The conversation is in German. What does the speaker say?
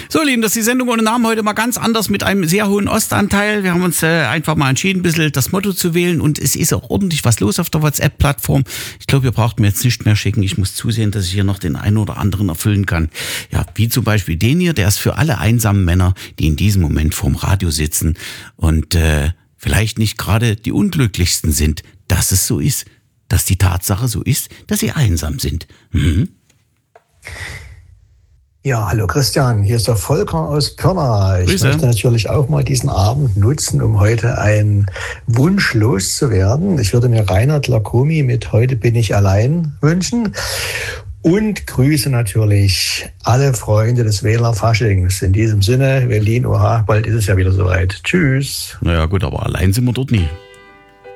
So, Lieben, das ist die Sendung ohne Namen heute mal ganz anders mit einem sehr hohen Ostanteil. Wir haben uns einfach mal entschieden, ein bisschen das Motto zu wählen und es ist auch ordentlich was los auf der WhatsApp-Plattform. Ich glaube, ihr braucht mir jetzt nicht mehr schicken. Ich muss zusehen, dass ich hier noch den einen oder anderen erfüllen kann. Ja, wie zum Beispiel den hier, der ist für alle einsamen Männer, die in diesem Moment vorm Radio sitzen und vielleicht nicht gerade die unglücklichsten sind, dass es so ist, dass die Tatsache so ist, dass sie einsam sind. Mhm. Ja, hallo Christian, hier ist der Volker aus Pirna. Ich möchte natürlich auch mal diesen Abend nutzen, um heute einen Wunsch loszuwerden. Ich würde mir Reinhard Lacomi mit Heute bin ich allein wünschen. Und grüße natürlich alle Freunde des Wählerfaschings. In diesem Sinne, Berlin, oha, bald ist es ja wieder soweit. Tschüss. Naja gut, aber allein sind wir dort nie.